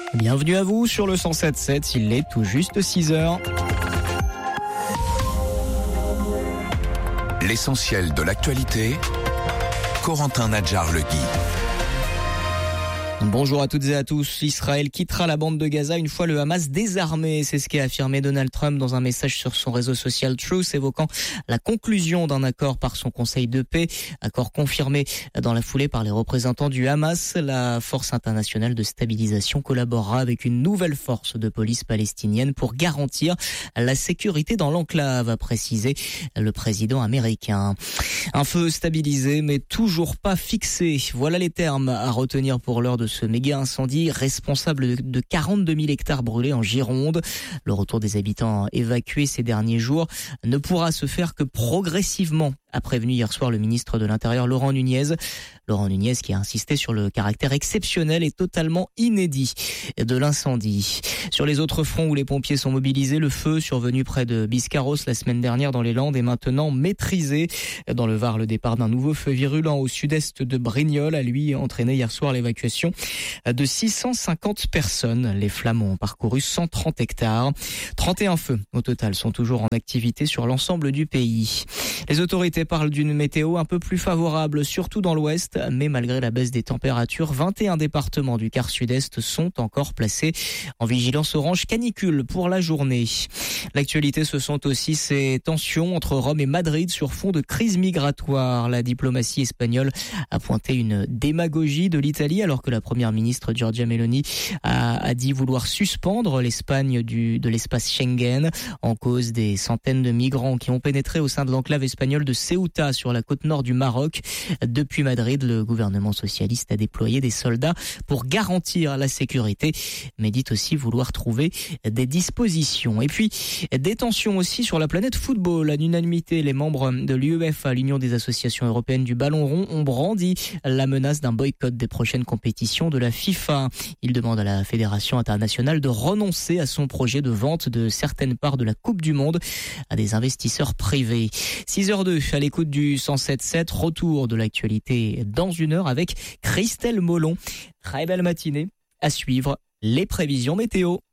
Bienvenue à vous sur le 107.7, il est tout juste 6h. L'essentiel de l'actualité, Corentin Nadjar-Legui. Bonjour à toutes et à tous. Israël quittera la bande de Gaza une fois le Hamas désarmé. C'est ce qu'a affirmé Donald Trump dans un message sur son réseau social Truth, évoquant la conclusion d'un accord par son conseil de paix. Accord confirmé dans la foulée par les représentants du Hamas. La force internationale de stabilisation collaborera avec une nouvelle force de police palestinienne pour garantir la sécurité dans l'enclave, a précisé le président américain. Un feu stabilisé mais toujours pas fixé. Voilà les termes à retenir pour l'heure de ce méga incendie responsable de 42 000 hectares brûlés en Gironde. Le retour des habitants évacués ces derniers jours ne pourra se faire que progressivement, a prévenu hier soir le ministre de l'Intérieur Laurent Nunez. Laurent Nunez qui a insisté sur le caractère exceptionnel et totalement inédit de l'incendie. Sur les autres fronts où les pompiers sont mobilisés, le feu survenu près de Biscarros la semaine dernière dans les Landes est maintenant maîtrisé. Dans le Var, le départ d'un nouveau feu virulent au sud-est de Brignoles a lui entraîné hier soir l'évacuation de 650 personnes. Les flammes ont parcouru 130 hectares. 31 feux au total sont toujours en activité sur l'ensemble du pays. Les autorités parlent d'une météo un peu plus favorable, surtout dans l'ouest, mais malgré la baisse des températures, 21 départements du quart sud-est sont encore placés en vigilance orange canicule pour la journée. L'actualité, ce sont aussi ces tensions entre Rome et Madrid sur fond de crise migratoire. La diplomatie espagnole a pointé une démagogie de l'Italie alors que la première ministre Giorgia Meloni a dit vouloir suspendre l'Espagne de l'espace Schengen en cause des centaines de migrants qui ont pénétré au sein de l'enclave espagnole de Ceuta sur la côte nord du Maroc. Depuis Madrid, le gouvernement socialiste a déployé des soldats pour garantir la sécurité, mais dit aussi vouloir trouver des dispositions. Et puis, des tensions aussi sur la planète football. À l'unanimité, les membres de l'UEFA, l'Union des associations européennes du ballon rond, ont brandi la menace d'un boycott des prochaines compétitions de la FIFA. Ils demandent à la Fédération internationale de renoncer à son projet de vente de certaines parts de la Coupe du Monde à des investisseurs privés. 6h02 à l'écoute du 107.7, retour de l'actualité dans une heure avec Christelle Molon. Très belle matinée à suivre les prévisions météo.